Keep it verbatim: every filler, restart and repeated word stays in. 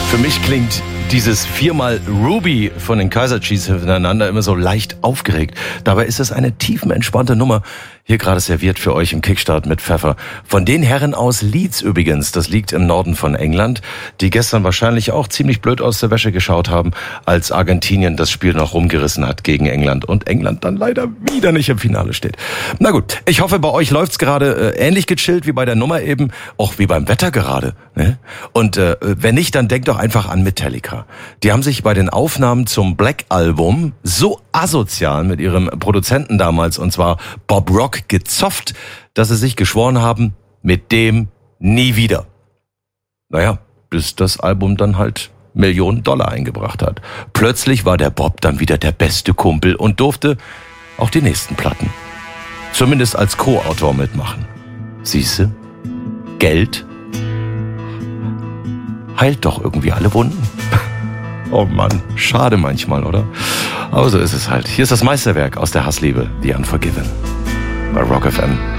Für mich klingt dieses viermal Ruby von den Kaiser Chiefs hintereinander immer so leicht aufgeregt. Dabei ist es eine tiefenentspannte Nummer, hier gerade serviert für euch im Kickstart mit Pfeffer. Von den Herren aus Leeds übrigens, das liegt im Norden von England, die gestern wahrscheinlich auch ziemlich blöd aus der Wäsche geschaut haben, als Argentinien das Spiel noch rumgerissen hat gegen England und England dann leider wieder nicht im Finale steht. Na gut, ich hoffe, bei euch läuft's gerade äh, ähnlich gechillt wie bei der Nummer eben, auch wie beim Wetter gerade. Ne? Und äh, wenn nicht, dann denkt doch einfach an Metallica. Die haben sich bei den Aufnahmen zum Black Album so asozial mit ihrem Produzenten damals, und zwar Bob Rock, gezofft, dass sie sich geschworen haben, mit dem nie wieder. Naja, bis das Album dann halt Millionen Dollar eingebracht hat. Plötzlich war der Bob dann wieder der beste Kumpel und durfte auch die nächsten Platten zumindest als Co-Autor mitmachen. Siehste, Geld heilt doch irgendwie alle Wunden. Oh Mann, schade manchmal, oder? Aber so ist es halt. Hier ist das Meisterwerk aus der Hassliebe, The Unforgiven, bei Rock F M.